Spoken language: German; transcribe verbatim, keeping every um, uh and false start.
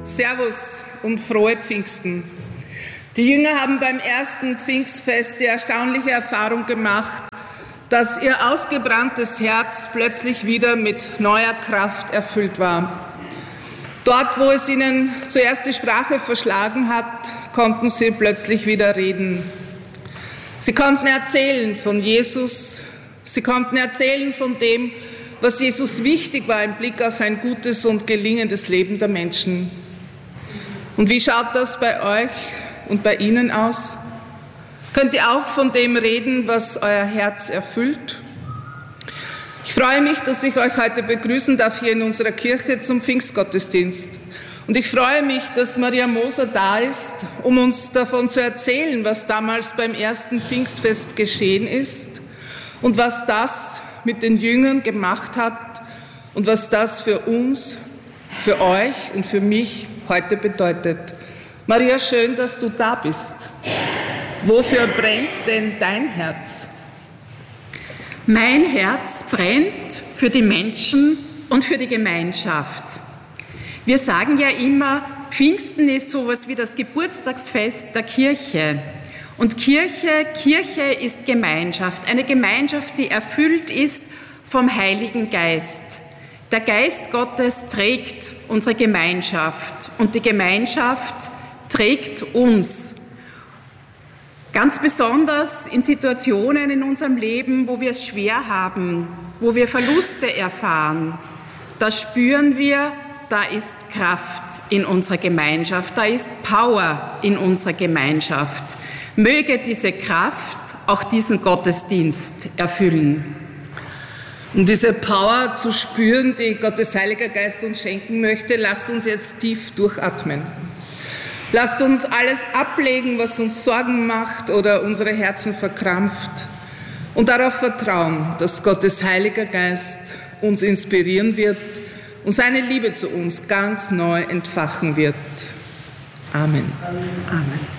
Servus und frohe Pfingsten. Die Jünger haben beim ersten Pfingstfest die erstaunliche Erfahrung gemacht, dass ihr ausgebranntes Herz plötzlich wieder mit neuer Kraft erfüllt war. Dort, wo es ihnen zuerst die Sprache verschlagen hat, konnten sie plötzlich wieder reden. Sie konnten erzählen von Jesus, sie konnten erzählen von dem, was Jesus wichtig war im Blick auf ein gutes und gelingendes Leben der Menschen. Und wie schaut das bei euch und bei Ihnen aus? Könnt ihr auch von dem reden, was euer Herz erfüllt? Ich freue mich, dass ich euch heute begrüßen darf hier in unserer Kirche zum Pfingstgottesdienst. Und ich freue mich, dass Maria Moser da ist, um uns davon zu erzählen, was damals beim ersten Pfingstfest geschehen ist und was das mit den Jüngern gemacht hat und was das für uns, für euch und für mich heute bedeutet. Maria, schön, dass du da bist. Wofür brennt denn dein Herz? Mein Herz brennt für die Menschen und für die Gemeinschaft. Wir sagen ja immer, Pfingsten ist sowas wie das Geburtstagsfest der Kirche. Und Kirche, Kirche ist Gemeinschaft, eine Gemeinschaft, die erfüllt ist vom Heiligen Geist. Der Geist Gottes trägt unsere Gemeinschaft und die Gemeinschaft trägt uns. Ganz besonders in Situationen in unserem Leben, wo wir es schwer haben, wo wir Verluste erfahren, da spüren wir, da ist Kraft in unserer Gemeinschaft, da ist Power in unserer Gemeinschaft. Möge diese Kraft auch diesen Gottesdienst erfüllen. Um diese Power zu spüren, die Gottes Heiliger Geist uns schenken möchte, lasst uns jetzt tief durchatmen. Lasst uns alles ablegen, was uns Sorgen macht oder unsere Herzen verkrampft und darauf vertrauen, dass Gottes Heiliger Geist uns inspirieren wird und seine Liebe zu uns ganz neu entfachen wird. Amen. Amen.